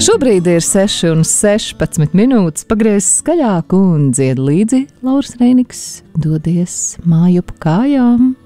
Šobrīd ir 6:16 minūtes. Pagriez skaļāk un dzied līdzi. Lauris Reiniks dodies māju pa kājām.